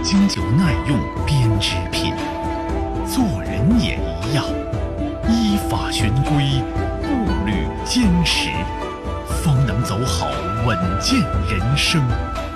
经久耐用编织品。做人也一样，依法循规，步履坚实，方能走好稳健人生。